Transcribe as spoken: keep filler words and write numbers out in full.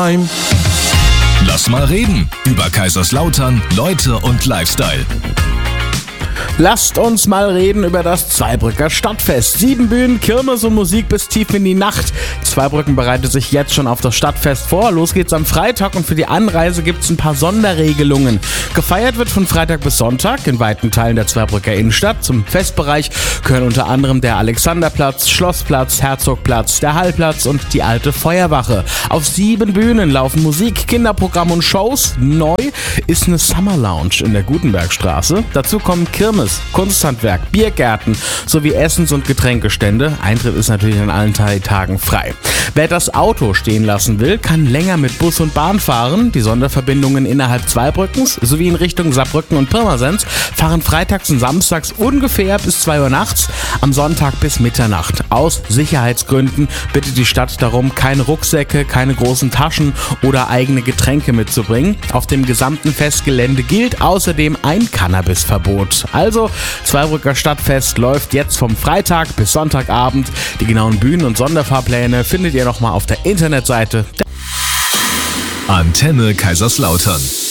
Time. Lass mal reden über Kaiserslautern, Leute und Lifestyle. Lasst uns mal reden über das Zweibrücker Stadtfest. Sieben Bühnen, Kirmes und Musik bis tief in die Nacht. Zweibrücken bereitet sich jetzt schon auf das Stadtfest vor. Los geht's am Freitag und für die Anreise gibt's ein paar Sonderregelungen. Gefeiert wird von Freitag bis Sonntag in weiten Teilen der Zweibrücker Innenstadt. Zum Festbereich gehören unter anderem der Alexanderplatz, Schlossplatz, Herzogplatz, der Hallplatz und die alte Feuerwache. Auf sieben Bühnen laufen Musik, Kinderprogramm und Shows. Neu ist eine Summer Lounge in der Gutenbergstraße. Dazu kommen Kirmes, Kunsthandwerk, Biergärten sowie Essens- und Getränkestände. Eintritt ist natürlich an allen Tagen frei. Wer das Auto stehen lassen will, kann länger mit Bus und Bahn fahren. Die Sonderverbindungen innerhalb Zweibrückens sowie in Richtung Saarbrücken und Pirmasens fahren freitags und samstags ungefähr bis zwei Uhr nachts, am Sonntag bis Mitternacht. Aus Sicherheitsgründen bittet die Stadt darum, keine Rucksäcke, keine großen Taschen oder eigene Getränke mitzubringen. Auf dem gesamten Festgelände gilt außerdem ein Cannabisverbot. Also, Zweibrücker Stadtfest läuft jetzt vom Freitag bis Sonntagabend. Die genauen Bühnen- und Sonderfahrpläne findet ihr nochmal auf der Internetseite. Antenne Kaiserslautern.